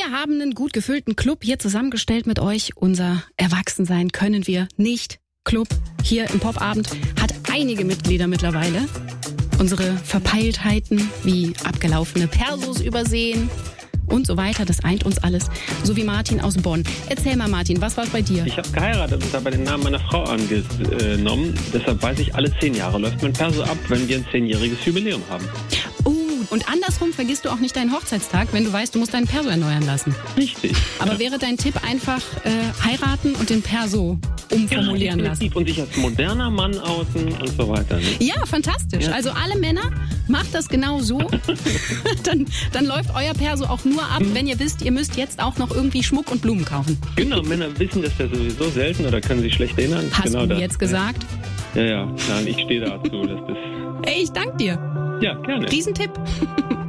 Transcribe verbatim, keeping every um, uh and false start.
Wir haben einen gut gefüllten Club hier zusammengestellt mit euch. Unser Erwachsensein können wir nicht. Club hier im Popabend hat einige Mitglieder mittlerweile. Unsere Verpeiltheiten wie abgelaufene Persos übersehen und so weiter, das eint uns alles. So wie Martin aus Bonn. Erzähl mal, Martin, was war bei dir? Ich habe geheiratet und dabei den Namen meiner Frau angenommen. Deshalb weiß ich, alle zehn Jahre läuft mein Perso ab, wenn wir ein zehnjähriges Jubiläum haben. Oh, und andersrum vergisst du auch nicht deinen Hochzeitstag, wenn du weißt, du musst deinen Perso erneuern lassen. Richtig. Aber ja. Wäre dein Tipp einfach äh, heiraten und den Perso umformulieren ja, lassen? Und sich als moderner Mann outen und so weiter. Ne? Ja, fantastisch. Ja. Also alle Männer, macht das genau so. dann, dann läuft euer Perso auch nur ab, mhm. wenn ihr wisst, ihr müsst jetzt auch noch irgendwie Schmuck und Blumen kaufen. Genau, Männer wissen das ja sowieso selten oder können sich schlecht erinnern. Hast genau du das. jetzt gesagt? Ja, ja, nein, ich stehe dazu. Dass das Ey, ich danke dir. Ja, gerne. Riesentipp.